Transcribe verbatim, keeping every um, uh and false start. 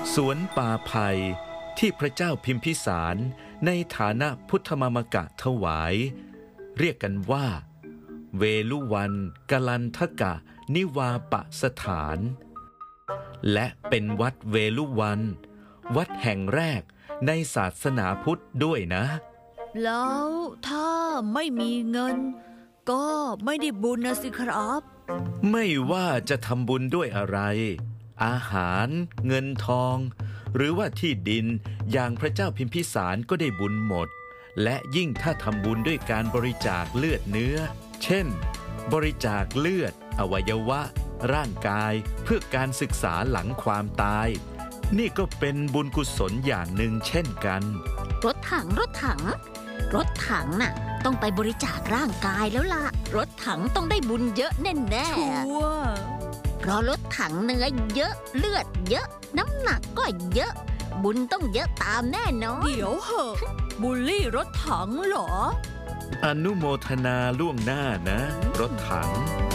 สวนป่าไผ่ที่พระเจ้าพิมพิสารในฐานะพุทธมามกะถวายเรียกกันว่าเวลุวันกลันทกะนิวาปสถานและเป็นวัดเวลุวันวัดแห่งแรกในศาสนาพุทธด้วยนะแล้วถ้าไม่มีเงินก็ไม่ได้บุญนะสิครับไม่ว่าจะทำบุญด้วยอะไรอาหารเงินทองหรือว่าที่ดินอย่างพระเจ้าพิมพิสารก็ได้บุญหมดและยิ่งถ้าทำบุญด้วยการบริจาคเลือดเนื้อเช่นบริจาคเลือดอวัยวะร่างกายเพื่อการศึกษาหลังความตายนี่ก็เป็นบุญกุศลอย่างหนึ่งเช่นกันรถถังรถถังรถถังน่ะต้องไปบริจาคร่างกายแล้วล่ะรถถังต้องได้บุญเยอะแน่แน่ชัวร์เพราะรถถังเนื้อเยอะเลือดเยอะน้ำหนักก็เยอะบุญต้องเยอะตามแน่นอนเดี๋ยวเหอะบูลลี่รถถังเหรออนุโมทนาล่วงหน้านะรถถัง